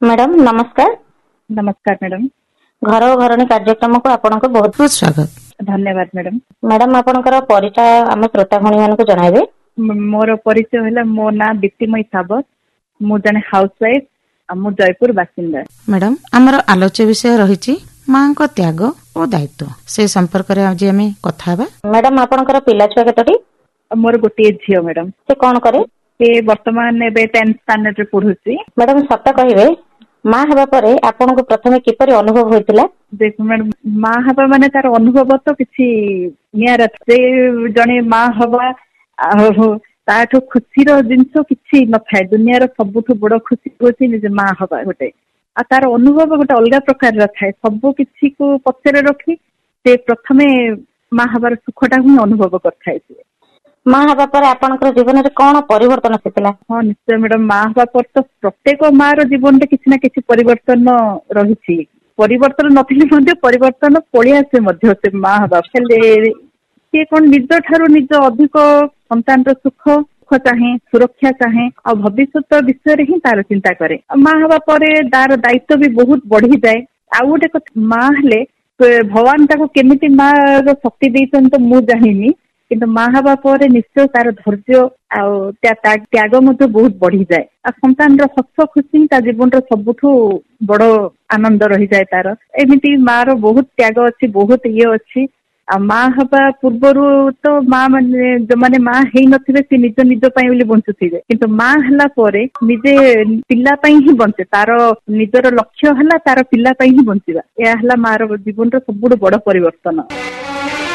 Madam नमस्कार। नमस्कार madam. घर और घरणी कार्यक्रम को आपनको बहुत बहुत स्वागत। धन्यवाद मैडम। मैडम आपनकर परिचय आम श्रोता भणी मानक जणाइबे। मोर परिचय है मो ना दीप्तिमयी सावत, मु जने हाउसवाइफ, मु जयपुर बासिंदा। मैडम आमर आलोच्य विषय रही मां को त्याग और दायित्व से संपर्क रे आज आमे कथा हेबा। मैडम आपनकर पिला छुआ केतोटी? मोर गोटे झियो मैडम। से कोन करे? से वर्तमान एबे 10th स्टैंडर्ड रे पढुची। मैडम सत कहिबे मां हेबा परे आपनको प्रथमे किपरि अनुभव होइतिला? देखो मैडम मां हबा माने तार अनुभव तो किछि नियारा से जने मां हबा ताठो खुशीर जिनस किछि न थाए। दुनियार सबुठु बड़ खुशी होछि निजे मां हबा गोटे आ तार अनुभव गोटे अलग प्रकार थाए। सब किछि को पछरे रखी से प्रथमे मां हबार सुखटा ही अनुभव करथाए। मां हेबा परे आपनकर जीवन रे कोन परिवर्तन आसितिला? हाँ निश्चय मैडम। मां हबा पर तो प्रत्येक मां रो जीवन रे किछि ना किछि परिवर्तन रहिछि। परिवर्तन नथिले मध्ये परिवर्तन पळि आसे मध्ये से मां हबा हेले से कोन निज ठारू निज अधिक संतान रो सुख चाहे सुरक्षा चाहे और भविष्य विषय रे ही तार चिंता करे। मां हबा परे तार दायित्व भी बहुत बढ़ी जाए। आ गोटे मां हेले भगवान ताको केमिति मां रो शक्ति देइछन तो मु जानिनी, किंतु मां हबा परे निश्चय तार धैर्य आ त्याग मध्ये बहुत बढ़ी जाए। आ संतान रो हस खुशी ता जीवन रो सबुठु बड़ आनंद रही जाए। तार एमिति मां रो बहुत त्याग अछि, बहुत ये अछि। आ मां हबा पूर्वरु तो मां माने जो माने मां हेई नथिबे से निज निज पई बोली बंचुथिबे, किंतु मां हला परे निजे पिल्ला पई ही बंचे। तार निजर लक्ष्य हला तार पिल्ला पई ही बंचिबा। या हला मां रो जीवन रो सबुठु बड़ परिवर्तन।